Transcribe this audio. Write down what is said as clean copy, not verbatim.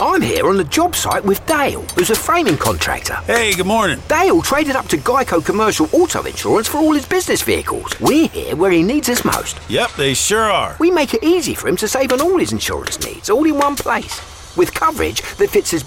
I'm here on the job site with Dale, who's a framing contractor. Hey, good morning. Dale traded up to Geico Commercial Auto Insurance for all his business vehicles. We're here where he needs us most. Yep, they sure are. We make it easy for him to save on all his insurance needs, all in one place. With coverage that fits his